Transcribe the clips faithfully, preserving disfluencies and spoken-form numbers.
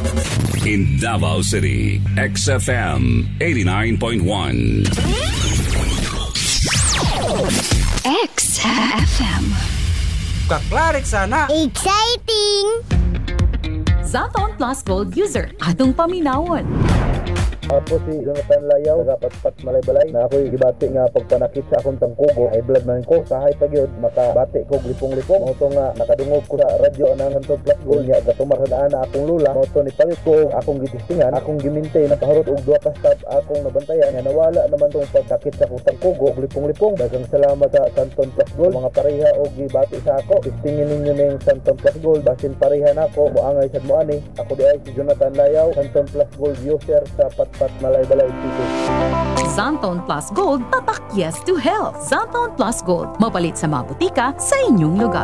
In Davao City, X F M eighty-nine point one. X F M. Kaklarik sana. Exciting! Zaton Plus Gold user, atong paminawon. Ako si Jonathan Layaw, taga-Patpat Malay-Balay, na ako'y gibati nga pagpanakit sa akong tangkugo, ay blood man ko, sahay pag yun, makabati ko lipong-lipong. Moto nga, nakadungog ko sa radyo ng Zaton Plus Gold niya, gatumarsadaan na akong lula. Moto ni palit ko, akong gitistingan, akong gimintay, nakahurot og duwa ka stab, akong nabantayan, nga nawala naman tong pagkakit sa akong tangkugo, lipong-lipong. Dagang salamat sa Zaton Plus Gold, mga pareha o gibati sa ako. Tistingin ninyo ng Zaton Plus Gold, basin pareha na ako, muangay sa muani. Ako di ay si Jonathan Layaw, Zaton Plus Gold user sa Patpat Malay-Balay City. Zaton Plus Gold, tatak yes to health. Zaton Plus Gold, mapalit sa mga butika sa inyong lugar.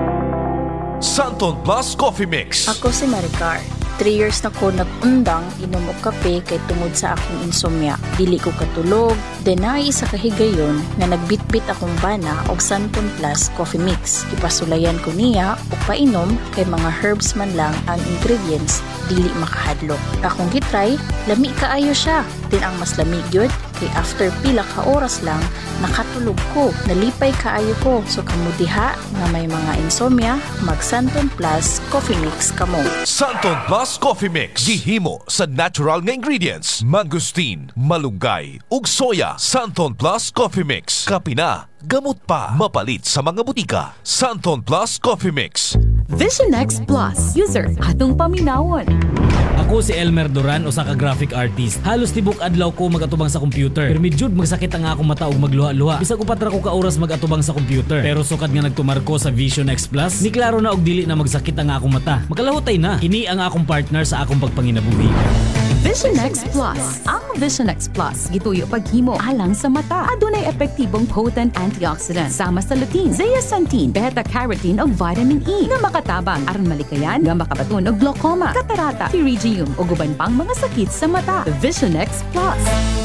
Zaton Plus Coffee Mix. Ako si Maricar. Three years na ko nag-undang inom og kape kay tungod sa akong insomnia. Dili ko katulog, denay sa kahigayon nga nagbitbit akong bana og Zaton Plus Coffee Mix. Ipasulayan ko niya og painom kay mga herbs man lang ang ingredients, dili makahadlok. Akong gitry, lami kaayo siya. Din ang mas lamig yun, kay after pila ka oras lang, nakatulog ko, nalipay kaayo ko. So kamudiha nga may mga insomnia, mag Zaton Plus Coffee Mix kamo. Zaton Plus Coffee Mix. Gihimo sa natural nga ingredients. Mangosteen, malunggay, ug soya. Zaton Plus Coffee Mix. Kapina, gamot pa. Mapalit sa mga butika. Zaton Plus Coffee Mix. Vision X Plus user, atong paminawon. Ako si Elmer Duran, usa ka graphic artist. Halos tibok adlaw ko magatubang sa computer. Pero medjud magsakit ang akong mata ug magluha-luha. Bisag upat ra ko ka oras magatubang sa computer. Pero sukad nga nagtumar ko sa Vision X Plus, ni klaro na og dili na magsakit ang akong mata. Makalahutay na. Kini ang akong partner sa akong pagpanginabuhi. Vision X Plus. Ang Vision X Plus gituyo paghimo alang sa mata. Adunay epektibong potent antioxidant sama sa lutein, zeaxanthin, beta-carotene ug vitamin E nga makatabang aron malikayan nga makabaton og glaucoma, katarata, pterygium ug uban pang mga sakit sa mata. Vision X Plus.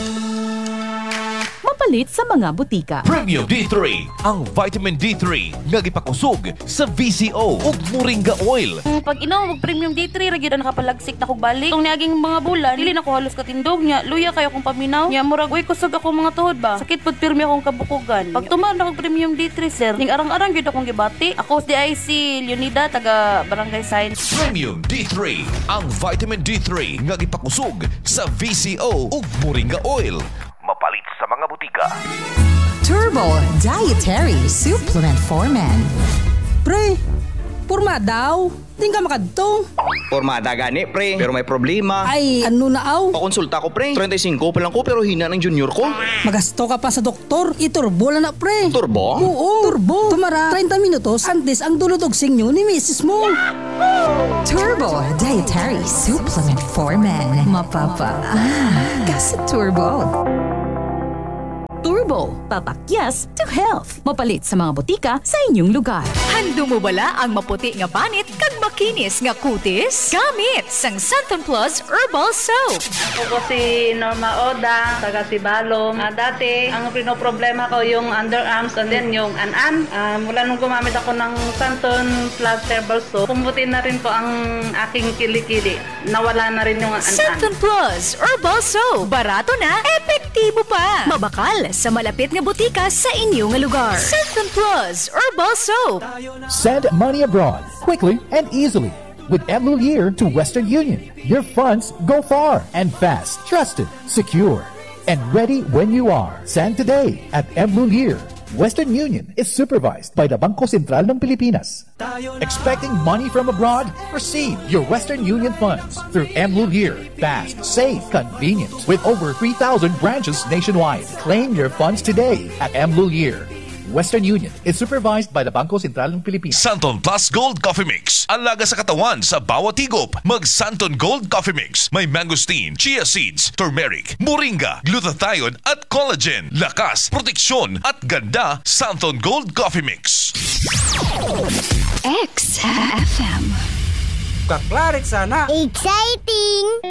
Mapalit sa mga butika. Premium D three, ang vitamin D three nga gipakusog sa V C O ug moringa oil. Pag inom og Premium D three ra gyud nakapalagsik na kog balik. Tong niaging mga bulan, dili na ko halos katindog nya. Luya kayo akong paminaw. Nya murag uy kusog ako mga tuhod ba. Sakit pud pirmi akong kabukugan. Pag tuman na kog Premium D three sir, ning arang-arang gyud akong gibati. Ako si I C Leonida taga Barangay Science. Premium D three, ang vitamin D three nga gipakusog sa V C O ug moringa oil. Mapalit sa mga butika. Turbo Dietary Supplement for Men. Pre, purma daw. Tingka makadto. Pormada gani, pre. Pero may problema. Ay, ano na aw? Pakonsulta ko, pre. thirty-five pa lang ko pero hina ng junior ko. Magasto ka pa sa doktor. Iturbo lang na, pre. Turbo? Oo, turbo. Tumara, thirty minutos antes ang dulot og sinyo ni misis mo. Turbo Dietary Supplement for Men. Mapapa. Ah, kasi turbo. Turbo, tatak yes to health. Mapalit sa mga butika sa inyong lugar. Hando mo bala ang maputi nga banit kag makinis nga kutis? Gamit sang Zaton Plus Herbal Soap. Ako si Norma Oda, taga Sibalom. Uh, dati, ang pinoproblema ko yung underarms and then yung an-an. Uh, mula nung gumamit ako ng Zaton Plus Herbal Soap, pumuti na rin po ang aking kilikili. Nawala na rin yung an-an. Zaton Plus Herbal Soap. Barato na, epektibo pa. Mabakal sa malapit nga butika sa inyong lugar. Zaton Plus Herbal Soap. Send money abroad quickly and easily with M. Lulier to Western Union. Your funds go far and fast, trusted, secure, and ready when you are. Send today at M. Lulier. Western Union is supervised by the Bangko Sentral ng Pilipinas. Expecting money from abroad? Receive your Western Union funds through M. Lulier. Fast, safe, convenient. With over three thousand branches nationwide. Claim your funds today at M. Lulier. Western Union is supervised by the Bangko Sentral ng Pilipinas. Zaton Plus Gold Coffee Mix. Alaga sa katawan sa bawat higop. Mag Zaton Gold Coffee Mix. May mangosteen, chia seeds, turmeric, moringa, glutathione at collagen. Lakas, proteksyon at ganda. Zaton Gold Coffee Mix. X F M. Kaklarik sana. Exciting!